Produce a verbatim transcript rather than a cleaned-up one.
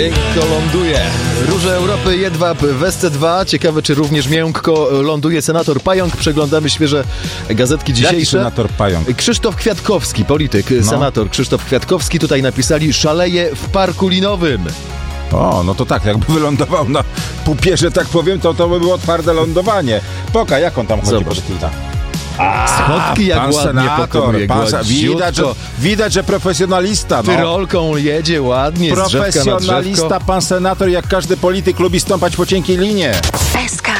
Miękko ląduje. Róże Europy, Jedwab w S C dwa. Ciekawe, czy również miękko ląduje senator Pająk. Przeglądamy świeże gazetki dzisiejsze. Jaki senator Pająk? Krzysztof Kwiatkowski, polityk, no. senator Krzysztof Kwiatkowski. Tutaj napisali: szaleje w parku linowym. O, no to tak, jakby wylądował na pupierze, tak powiem, to to by było twarde lądowanie. Poka, jak on tam chodzi? Zobacz. A, Schodki jak pan ładnie senator, pokonuje, pan se- widać, że, gładziutko. widać, że profesjonalista. No. Tyrolką jedzie ładnie, z drzewka na drzewko. Profesjonalista, pan senator, jak każdy polityk, lubi stąpać po cienkiej linie. S K